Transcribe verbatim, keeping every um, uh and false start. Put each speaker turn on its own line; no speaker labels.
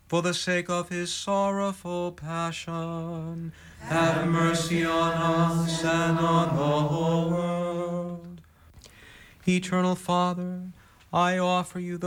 For the sake of his sorrowful passion, have mercy on us and on the whole world. Eternal Father, I offer you the